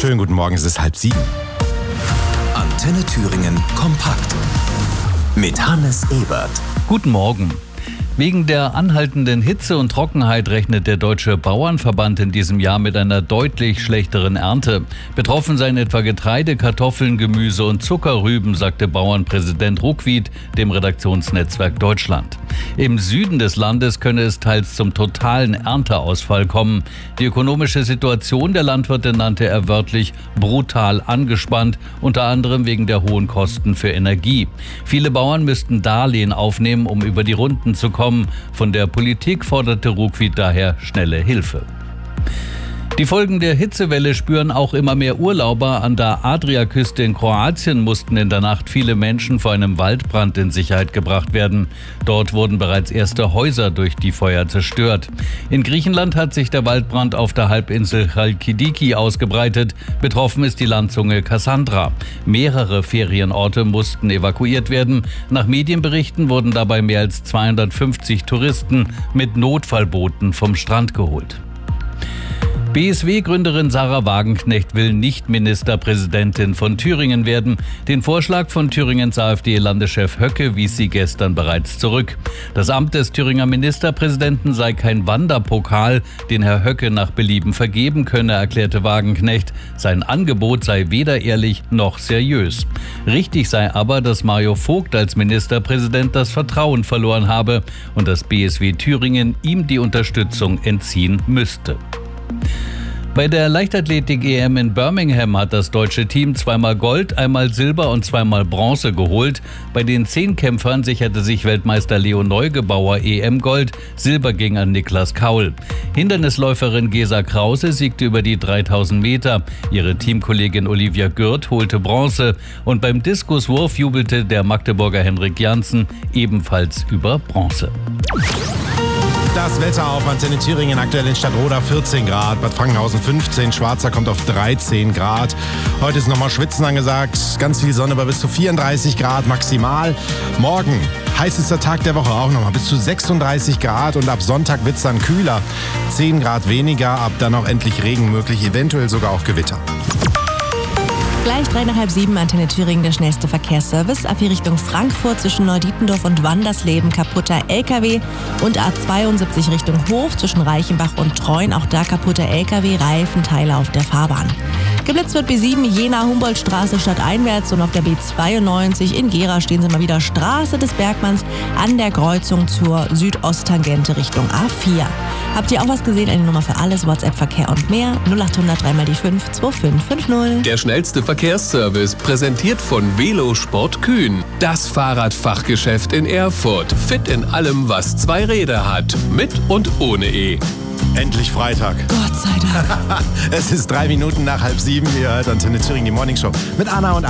Schönen guten Morgen, es ist 6:30. Antenne Thüringen kompakt mit Hannes Ebert. Guten Morgen. Wegen der anhaltenden Hitze und Trockenheit rechnet der Deutsche Bauernverband in diesem Jahr mit einer deutlich schlechteren Ernte. Betroffen seien etwa Getreide, Kartoffeln, Gemüse und Zuckerrüben, sagte Bauernpräsident Ruckwied dem Redaktionsnetzwerk Deutschland. Im Süden des Landes könne es teils zum totalen Ernteausfall kommen. Die ökonomische Situation der Landwirte nannte er wörtlich brutal angespannt, unter anderem wegen der hohen Kosten für Energie. Viele Bauern müssten Darlehen aufnehmen, um über die Runden zu kommen. Von der Politik forderte Ruckwied daher schnelle Hilfe. Die Folgen der Hitzewelle spüren auch immer mehr Urlauber. An der Adriaküste in Kroatien mussten in der Nacht viele Menschen vor einem Waldbrand in Sicherheit gebracht werden. Dort wurden bereits erste Häuser durch die Feuer zerstört. In Griechenland hat sich der Waldbrand auf der Halbinsel Chalkidiki ausgebreitet. Betroffen ist die Landzunge Kassandra. Mehrere Ferienorte mussten evakuiert werden. Nach Medienberichten wurden dabei mehr als 250 Touristen mit Notfallbooten vom Strand geholt. BSW-Gründerin Sarah Wagenknecht will nicht Ministerpräsidentin von Thüringen werden. Den Vorschlag von Thüringens AfD-Landeschef Höcke wies sie gestern bereits zurück. Das Amt des Thüringer Ministerpräsidenten sei kein Wanderpokal, den Herr Höcke nach Belieben vergeben könne, erklärte Wagenknecht. Sein Angebot sei weder ehrlich noch seriös. Richtig sei aber, dass Mario Vogt als Ministerpräsident das Vertrauen verloren habe und dass BSW Thüringen ihm die Unterstützung entziehen müsste. Bei der Leichtathletik-EM in Birmingham hat das deutsche Team zweimal Gold, einmal Silber und zweimal Bronze geholt. Bei den 10 Kämpfern sicherte sich Weltmeister Leo Neugebauer EM-Gold, Silber ging an Niklas Kaul. Hindernisläuferin Gesa Krause siegte über die 3000 Meter. Ihre Teamkollegin Olivia Gürt holte Bronze. Und beim Diskuswurf jubelte der Magdeburger Henrik Janssen ebenfalls über Bronze. Das Wetter auf Antenne Thüringen, aktuell in Stadtroda 14 Grad, Bad Frankenhausen 15, Schwarza kommt auf 13 Grad. Heute ist nochmal Schwitzen angesagt, ganz viel Sonne bei bis zu 34 Grad maximal. Morgen, heißester Tag der Woche, auch nochmal bis zu 36 Grad und ab Sonntag wird es dann kühler. 10 Grad weniger, ab dann auch endlich Regen möglich, eventuell sogar auch Gewitter. Gleich 6:30 Antenne Thüringen, der schnellste Verkehrsservice. Ab hier Richtung Frankfurt zwischen Neudietendorf und Wandersleben kaputter LKW und A72 Richtung Hof zwischen Reichenbach und Treuen. Auch da kaputter LKW, Reifenteile auf der Fahrbahn. Geblitzt wird B7 Jena-Humboldtstraße stadteinwärts und auf der B92 in Gera stehen Sie mal wieder Straße des Bergmanns an der Kreuzung zur Südosttangente Richtung A4. Habt ihr auch was gesehen? Eine Nummer für alles, WhatsApp, Verkehr und mehr. 0800 3 mal die 5 2550. Der schnellste Verkehrsservice, präsentiert von Velosport Kühn. Das Fahrradfachgeschäft in Erfurt. Fit in allem, was 2 Räder hat. Mit und ohne E. Endlich Freitag. Gott sei Dank. Es ist 3 Minuten nach 6:30. Ihr hört Antenne Thüringen, die Morningshow mit Anna und